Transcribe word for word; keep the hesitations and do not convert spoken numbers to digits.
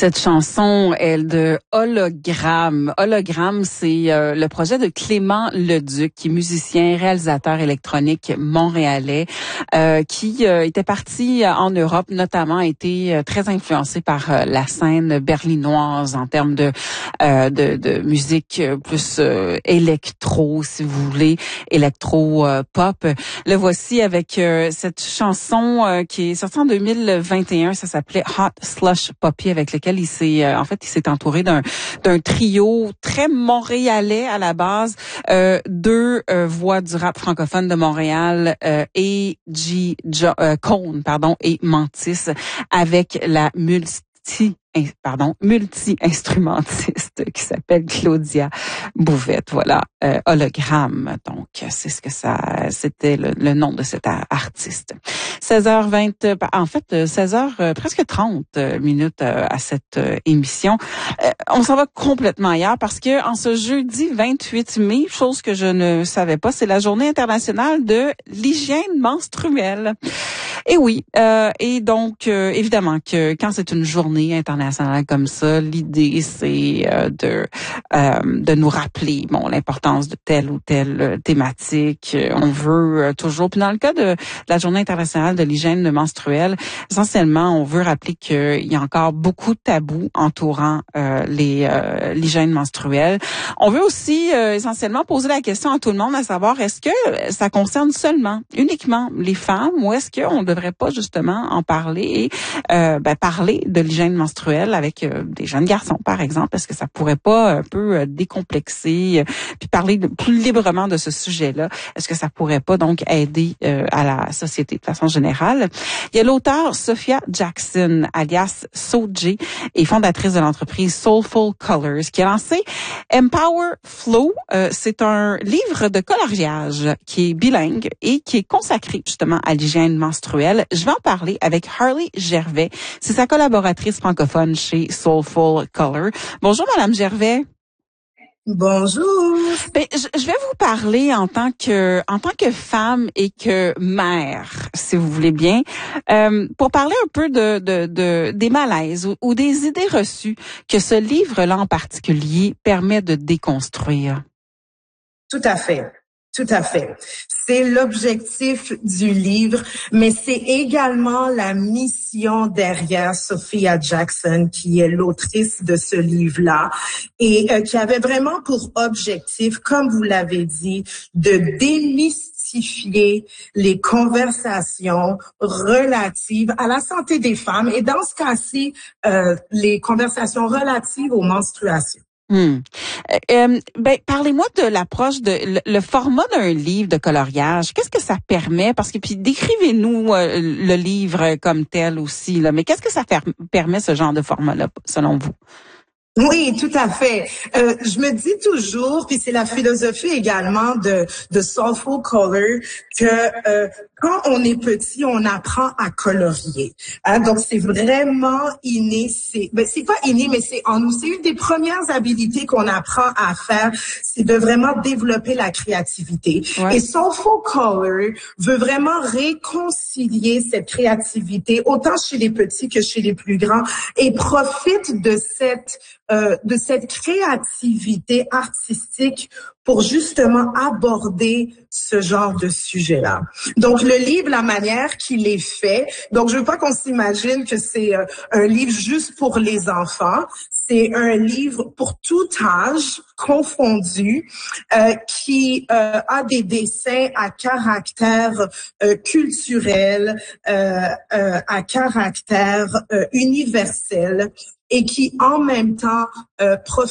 Cette chanson est de Hologramme. Hologramme, c'est euh, le projet de Clément Leduc, qui est musicien, réalisateur électronique montréalais, euh, qui euh, était parti en Europe, notamment a été euh, très influencé par euh, la scène berlinoise en termes de euh, de, de musique plus euh, électro, si vous voulez, électro-pop. Euh, Le voici avec euh, cette chanson euh, qui est sortie en deux mille vingt et un. Ça s'appelait Hot Slush Puppy, avec lequel il s'est, euh, en fait, il s'est entouré d'un d'un trio très montréalais à la base, euh, deux euh, voix du rap francophone de Montréal, euh, et G. Jo- euh, Cone, pardon, et Mantis, avec la multi pardon, multi-instrumentiste qui s'appelle Claudia Bouvette. Voilà, euh, Hologramme. Donc, c'est ce que ça, c'était le, le nom de cet artiste. seize heures vingt, en fait, seize heures, presque trente minutes à cette émission. On s'en va complètement ailleurs parce que en ce jeudi vingt-huit mai, chose que je ne savais pas, c'est la journée internationale de l'hygiène menstruelle. Et oui, euh, et donc euh, évidemment que quand c'est une journée internationale comme ça, l'idée c'est euh, de euh, de nous rappeler bon l'importance de telle ou telle thématique. On veut euh, toujours, puis dans le cas de, de la journée internationale de l'hygiène menstruelle, essentiellement on veut rappeler qu'il y a encore beaucoup de tabous entourant euh, les euh, l'hygiène menstruelle. On veut aussi euh, essentiellement poser la question à tout le monde, à savoir est-ce que ça concerne seulement, uniquement les femmes, ou est-ce qu'on devrait pas justement en parler et euh, ben, parler de l'hygiène menstruelle avec euh, des jeunes garçons, par exemple? Est-ce que ça pourrait pas un peu euh, décomplexer euh, puis parler de, plus librement de ce sujet-là? Est-ce que ça pourrait pas donc aider euh, à la société de façon générale? Il y a l'auteur Sophia Jackson, alias Soji, et fondatrice de l'entreprise Soulful Colors, qui a lancé Empower Flow. Euh, c'est un livre de coloriage qui est bilingue et qui est consacré justement à l'hygiène menstruelle. Je vais en parler avec Harley Gervais. C'est sa collaboratrice francophone chez Soulful Color. Bonjour, Madame Gervais. Bonjour. Ben, je, je vais vous parler en tant que en tant que femme et que mère, si vous voulez bien, euh, pour parler un peu de, de, de des malaises ou, ou des idées reçues que ce livre-là en particulier permet de déconstruire. Tout à fait. Tout à fait. C'est l'objectif du livre, mais c'est également la mission derrière Sophia Jackson, qui est l'autrice de ce livre-là, et euh, qui avait vraiment pour objectif, comme vous l'avez dit, de démystifier les conversations relatives à la santé des femmes, et dans ce cas-ci, euh, les conversations relatives aux menstruations. Hmm. Euh, ben, parlez-moi de l'approche de le, le format d'un livre de coloriage. Qu'est-ce que ça permet? Parce que puis décrivez-nous euh, le livre comme tel aussi là. Mais qu'est-ce que ça fer- permet ce genre de format-là selon vous? Oui, tout à fait. Euh, je me dis toujours, puis c'est la philosophie également de de Soulful Color, que euh, quand on est petit, on apprend à colorier. Hein? Donc c'est vraiment inné. C'est ben c'est pas inné, mais c'est en nous. C'est une des premières habilités qu'on apprend à faire, c'est de vraiment développer la créativité. Ouais. Et Soulful Color veut vraiment réconcilier cette créativité autant chez les petits que chez les plus grands, et profite de cette Euh, de cette créativité artistique pour justement aborder ce genre de sujet-là. Donc, le livre, la manière qu'il est fait, donc je veux pas qu'on s'imagine que c'est euh, un livre juste pour les enfants. C'est un livre pour tout âge confondu, euh, qui euh, a des dessins à caractère euh, culturel, euh, euh, à caractère euh, universel, et qui en même temps euh, profite